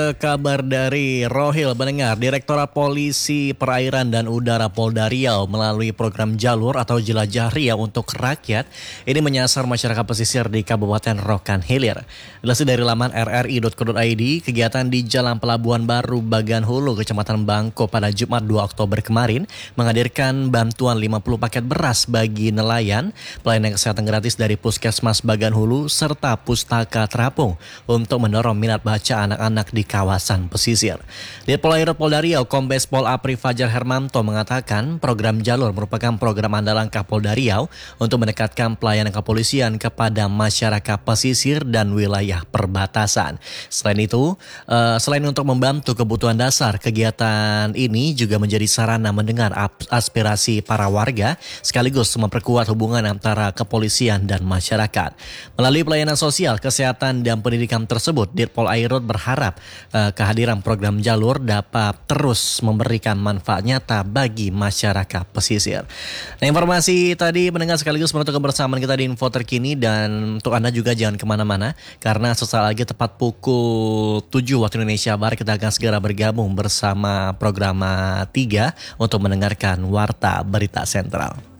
Kabar dari Rohil mendengar Direktorat Polisi Perairan dan Udara Polda Riau melalui program Jalur atau Jelajah Riau untuk Rakyat ini menyasar masyarakat pesisir di Kabupaten Rokan Hilir. Dilansir dari laman rri.co.id, kegiatan di Jalan Pelabuhan Baru Bagan Hulu, Kecamatan Bangko pada Jumat 2 Oktober kemarin menghadirkan bantuan 50 paket beras bagi nelayan, pelayanan kesehatan gratis dari Puskesmas Bagan Hulu, serta Pustaka Terapung untuk mendorong minat baca anak-anak di kawasan pesisir. Ditpol Airut Polda Riau, Kombes Pol Apri Fajar Hermanto mengatakan program Jalur merupakan program andalan Kapolda Riau untuk mendekatkan pelayanan kepolisian kepada masyarakat pesisir dan wilayah perbatasan. Selain untuk membantu kebutuhan dasar, kegiatan ini juga menjadi sarana mendengar aspirasi para warga sekaligus memperkuat hubungan antara kepolisian dan masyarakat. Melalui pelayanan sosial, kesehatan, dan pendidikan tersebut, Ditpol Airut berharap kehadiran program Jalur dapat terus memberikan manfaat nyata bagi masyarakat pesisir. Nah, informasi tadi mendengar sekaligus menutup kebersamaan kita di info terkini, dan untuk Anda juga jangan kemana-mana karena sesaat lagi tepat pukul 7 waktu Indonesia Barat kita akan segera bergabung bersama program 3 untuk mendengarkan Warta Berita Sentral.